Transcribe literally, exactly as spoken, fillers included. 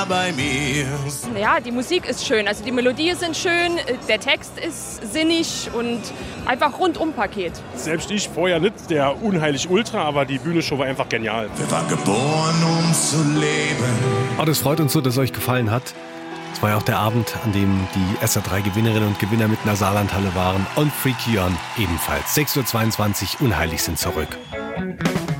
bei mir. Ja, die Musik ist schön, also die Melodien sind schön, der Text ist sinnig und einfach Rundum-Paket. Selbst ich vorher nicht der unheilig Ultra, aber die Bühnenshow war einfach genial. Wir waren geboren, um zu leben. Oh, das freut uns so, dass es euch gefallen hat. Es war ja auch der Abend, an dem die S R drei Gewinnerinnen und Gewinner mit in der Saarlandhalle waren und Freaky On ebenfalls. sechs Uhr zweiundzwanzig, Unheilig sind zurück.